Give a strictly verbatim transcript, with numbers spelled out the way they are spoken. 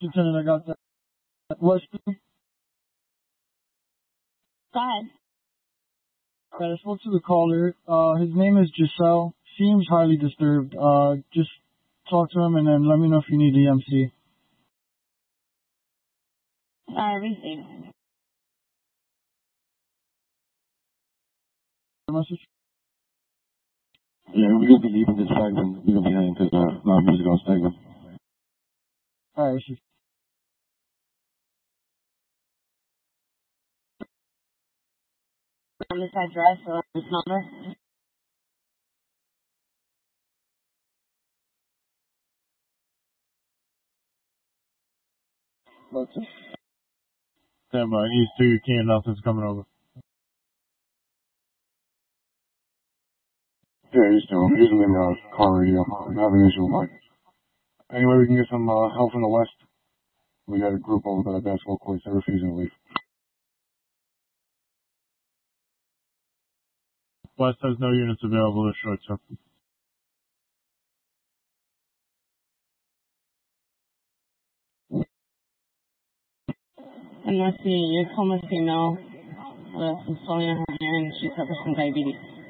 Lieutenant, I got that. West. Go ahead. Right, I spoke to the caller. Uh, his name is Giselle. Seems highly disturbed. Uh, just talk to him and then let me know if you need E M C. Uh, receive. Message? Yeah, we're going to be leaving this segment. We're going to be heading to the non-musical segment. Alright, receive. On this address or this number? That's it. Stand by. East two, Ken Nelson's coming over. Yeah, he's still. He's in the uh, car radio. I'm having an issue with mine. Anyway, we can get some uh, help from the west. We got a group over by the basketball courts. They're refusing to leave. West has no units available this short term. And let's see, you're homeless female with insomnia in her hand and she suffers from diabetes.